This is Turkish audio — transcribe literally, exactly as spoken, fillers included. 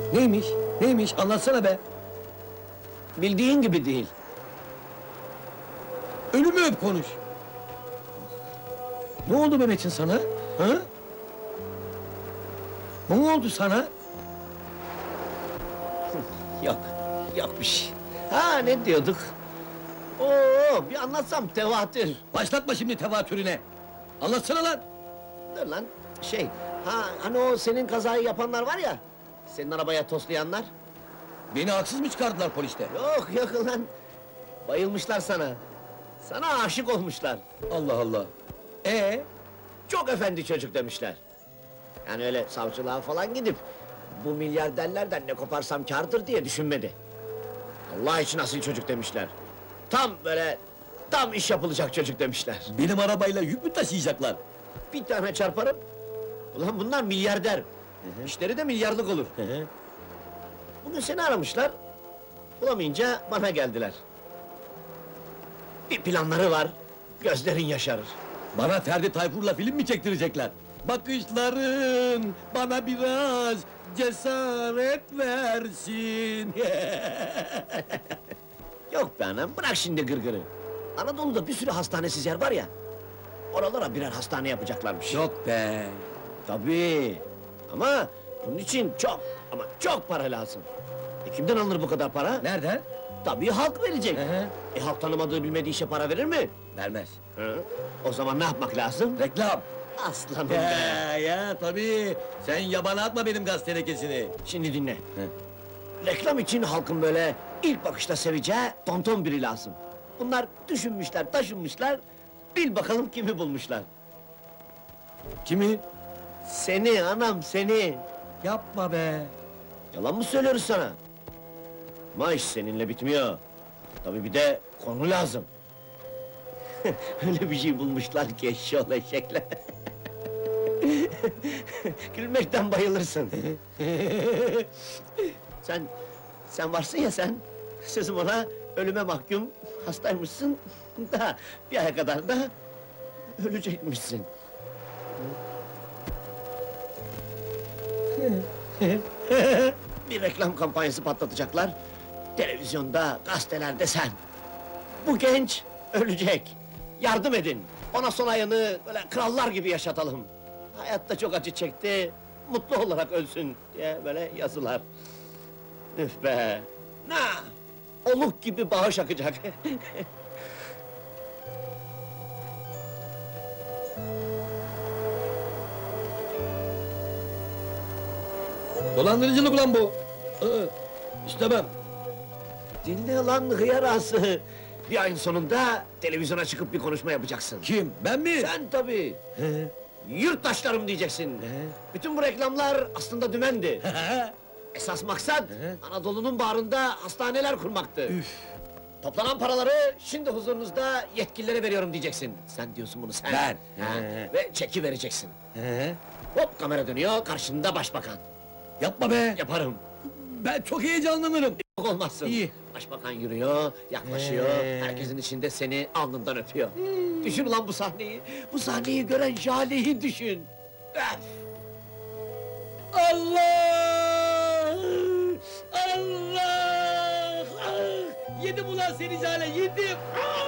Neymiş? Neymiş? Anlatsana be! Bildiğin gibi değil. Ölümü öp konuş! Ne oldu Mehmet'in sana? Ha? Ne oldu sana? Yok, yok bir şey. Ha ne diyorduk? Oo, bir anlatsam tevatür. Başlatma şimdi tevatürüne! Anlatsana lan! Dur lan, şey, ha hani o senin kazayı yapanlar var ya, senin arabaya toslayanlar. Beni haksız mı çıkardılar poliste? Yok yok lan, bayılmışlar sana. Sana aşık olmuşlar. Allah Allah! Ee? Çok efendi çocuk demişler. Yani öyle savcılığa falan gidip, bu milyarderlerden ne koparsam kârdır diye düşünmedi. Allah için asil çocuk demişler. Tam böyle, tam iş yapılacak çocuk demişler. Benim arabayla yük mü taşıyacaklar? Bir tane çarparım. Ulan bunlar milyarder. İşleri de milyarlık olur. Bugün seni aramışlar. Bulamayınca bana geldiler. Bir planları var. Gözlerin yaşarır. Bana Ferdi Tayfur'la film mi çektirecekler? Bakışların bana biraz cesaret versin. Yok be anam, bırak şimdi gırgırı. Anadolu'da bir sürü hastanesiz yer var ya. Oralara birer hastane yapacaklarmış. Yok be! Tabii. Ama bunun için çok ama çok para lazım. E kimden alınır bu kadar para? Nereden? Tabii halk verecek. Hı hı. E halk tanımadığı bilmediği işe para verir mi? Vermez. Hı? O zaman ne yapmak lazım? Reklam! Aslanım be! Ya ya tabii! Sen yabana atma benim gaz tenekesini! Şimdi dinle. Reklam için halkın böyle ilk bakışta seveceği tonton biri lazım. Bunlar düşünmüşler, taşınmışlar, bil bakalım kimi bulmuşlar. Kimi? Seni anam, seni! Yapma be! Yalan mı söylüyoruz sana? Ama iş seninle bitmiyor. Tabii bir de konu lazım. Öyle bir şey bulmuşlar ki eşşoğlu eşekler. Gülmekten bayılırsın. sen, sen varsın ya sen, sözüm ona ölüme mahkum, hastaymışsın, da bir aya kadar da ölecekmişsin. Bir reklam kampanyası patlatacaklar, televizyonda, gazetelerde sen. Bu genç ölecek, yardım edin, ona son ayını böyle krallar gibi yaşatalım. Hayatta çok acı çekti, mutlu olarak ölsün diye böyle yazılar. Üf be! Ne? Oluk gibi bağış akacak. Dolandırıcılık ulan bu! Iı, İstemem! Dinle lan hıyar ağası! Bir ayın sonunda televizyona çıkıp bir konuşma yapacaksın. Kim? Ben mi? Sen tabii! Yurttaşlarım diyeceksin! Bütün bu reklamlar aslında dümendi. Esas maksat, Anadolu'nun bağrında hastaneler kurmaktı. Üf! Toplanan paraları şimdi huzurunuzda yetkililere veriyorum diyeceksin. Sen diyorsun bunu sen. Ben. Ha, He. ve çeki vereceksin. He? Hop kamera dönüyor, karşında başbakan. Yapma be! Yaparım. Ben çok heyecanlanırım! Yok olmazsın. İyi. Başbakan yürüyor, yaklaşıyor, Ee. herkesin içinde seni alnından öpüyor. Düşün ulan bu sahneyi, bu sahneyi gören Jale'yi düşün. Öf! Allah! Allah! Ah! Yedim ulan seni Jale, yedim! Ah!